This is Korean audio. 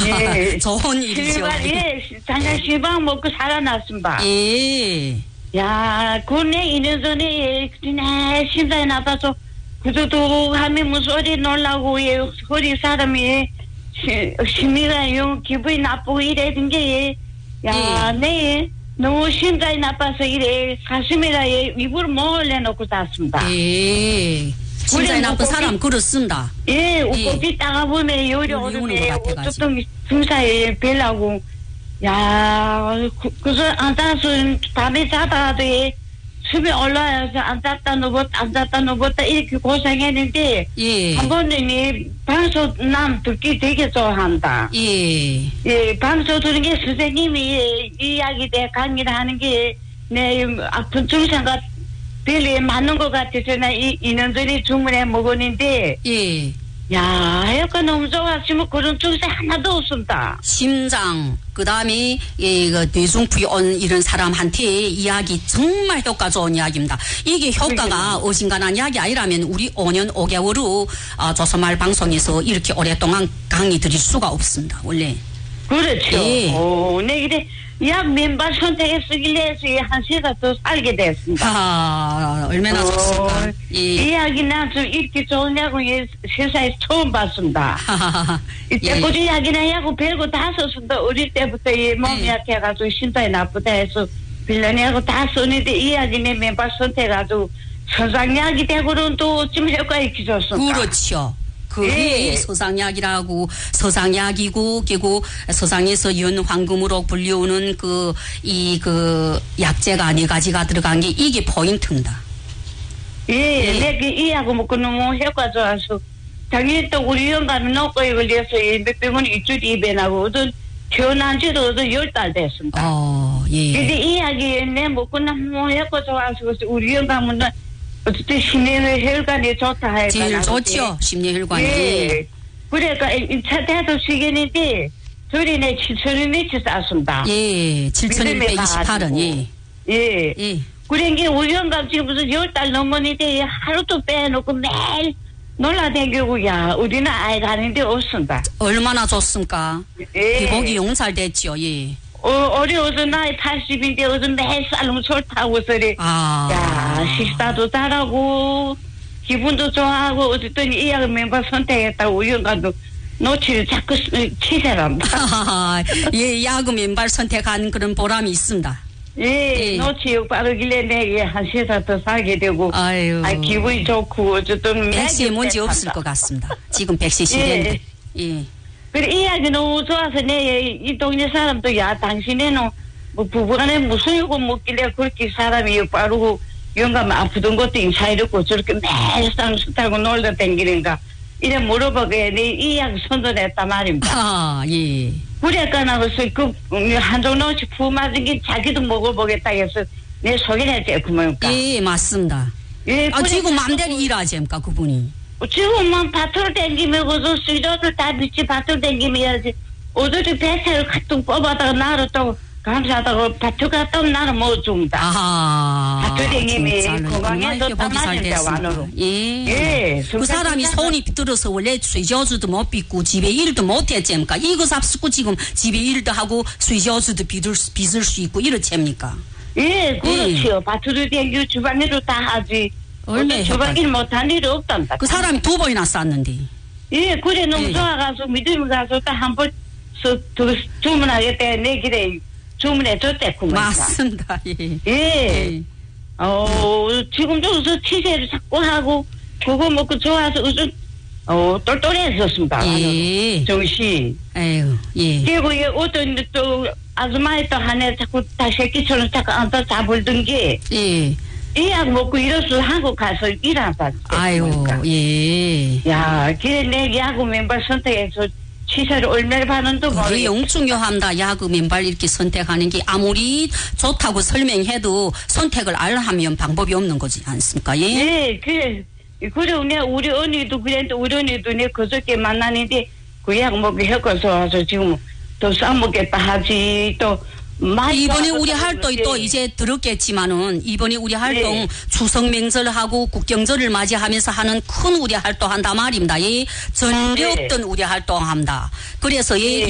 예. 좋은 일이죠. 예, 잠깐 실방 먹고 살아났습니다. 예. 야, 군에 2년 전에 그냥 심장이 나빠서 그저도 하면 무슨 소리 놀라고 예, 허리 사람이 심리가 영 기분이 나쁘고 이래던 게 야, 네 너무 심장이 나빠서 이래 가슴에다 입을 못 올려놓고 잤습니다. 예. 심장이 나쁜 사람 그렇습니다. 예, 옷꼽이 따가보면 요리 오르네 어쩌던 중사에 벨라고 야, 그래서 앉아서 밤에 자다가도 숨이 올라와서 앉았다 누웠다 이렇게 고생했는데 예. 한 번은 방송 남 듣기 되게 좋아한다. 예. 예, 방송 듣는 게 선생님이 이야기 대 강의를 하는 게 내 아픈 증상과 별로 맞는 것 같아서 나 2년 전에 주문해 먹었는데 예. 야, 효과 너무 좋았으면 그런 증상 하나도 없습니다. 심장, 그 다음에, 그 뇌중풍이 이런 사람한테 이야기 정말 효과 좋은 이야기입니다. 이게 효과가 어진간한 이야기 아니라면 우리 5년 5개월로 조선말 방송에서 이렇게 오랫동안 강의 드릴 수가 없습니다, 원래. 그렇죠. 예. 네, 이래 약 맨발 선택했으길래 해서 한 시간 더 살게 됐습니다. 얼마나 좋습니까? 예. 이야기나 좀 읽기 좋으냐고 세상에 처음 봤습니다. 이때부터 예. 이야기나 하고 별거 다 썼습니다. 어릴 때부터 몸이 약해가지고 심장이 나쁘다 해서 빌런이하고 다 썼는데 이야기는 맨발 선택해가지고 서장약이 되고는 또 어쩜 효과 있기 좋습니다. 그렇죠. 그게 서상약이라고 서상약이고 그리고 서상에서 연황금으로 불려오는 그 약재가 4가지가 들어간 게 이게 포인트입니다. 예, 내가 이하고 먹고 너무 효과 좋아서 당연히 또 우리 영감이 녹고에 걸려서 몇 병은 일주일 입에 나고 어떤 태어난 지도 어떤 10달 됐습니다. 예. 근데 이야기 내 먹고 너무 효과 좋아서 우리 영감은 어쨌든 심리혈관이 좋다 해가 제일 좋죠. 심리혈관이. 예. 그러니까 1차 대도 시기인데 둘이 내 7,000원어치 쌌습니다. 예. 7,128원. 예. 예. 예. 그러니까 우리 영감 지금 무슨 10달 넘었는데 하루도 빼놓고 매일 놀라다니고 야 우리는 아이 가는데 없습니다. 얼마나 좋습니까? 예. 기복이 용살됐죠. 예. 어려워서 나이 80인데 어떤 매일 쌀롱솔 타고 서리 야 식사도 잘하고 기분도 좋아하고 어쨌든 이야기 멤버 선택했다고 우리 영감도 노치를 자꾸 치세랍니다. 예, 야구 맨발 선택한 그런 보람이 있습니다. 예, 노치 빠르길래 내게 한 시사 더 사게 되고 아유. 기분이 좋고 어쨌든 백시에 문제 없을 것 같습니다. 지금 100세 시대인데. 예. 그래 이야기 너무 좋아서 이 동네 사람도 야 당신에는 뭐 부부간에 무슨 일고 먹길래 그렇게 사람이 빠르고 영감 아프던 것도 인사해놓고 저렇게 매일 쌍수 타고 놀다 댕기는가 이래 물어보게 내 이야기 선전했단 말입니다. 예. 그래까 나서 한종 노치 푸 맞은 게 자기도 먹어보겠다 해서 내 소개를 했지 그만까. 예, 맞습니다. 예, 지금 마음대로 일하지입니까 그분이? 지금은 밭을 댕기면 그저 수저들 다 밑이 밭을 댕기면야지 어저께 배차를 가끔 뽑아다가 나를 또 감사하다고 밭을 갔다 오면 나를 못 줍니다. 밭을 댕기면 건강해서 따마진다 완으로. 예. 그 사람이 손이 비틀어서 원래 수저주도 못 빚고 집에 일도 못했지입니까? 이거 잡수고 지금 집에 일도 하고 수저주도 빚을 수 있고 이렇지입니까? 예, 그렇지요. 밭을 댕기고 주방일도 다 하지. 얼마나 주방일 못한 일이 없단다. 그 사람이 2번이나 쌌는데. 예, 그래 너무 좋아가서 믿음이 가서 딱 한 번 주문하겠다 내 길에 주문해 줬대구만. 맞습니다. 예. 예. 지금도 저 치세를 자꾸 하고 그거 먹고 좋아서 요즘 똘똘했었습니다. 예. 정신. 에휴. 예. 그리고 어떤 또 아줌마에 또 하네 자꾸 다 새끼처럼 자꾸 앉아 잡을던 게. 예. 이 약 먹고 이래서 한국 가서 일하다. 아유, 예. 야, 그래 내 야구 맨발 선택해서 시세를 얼마나 받는도 모르겠어. 그게 영중요합니다. 야구 맨발 이렇게 선택하는 게 아무리 좋다고 설명해도 선택을 안 하면 방법이 없는 거지 않습니까? 예. 예, 그래 우리 언니도 그랬는데 우리 언니도 내 그저께 만나는데 그 약 먹고 혀가서 와서 지금 더 싸먹겠다 하지 또. 이번에 우리 활동이 또 이제 들었겠지만은 이번에 우리 활동 추석 명절하고 국경절을 맞이하면서 하는 큰 우리 활동한다 말입니다. 예, 전력던 우리 활동합니다. 그래서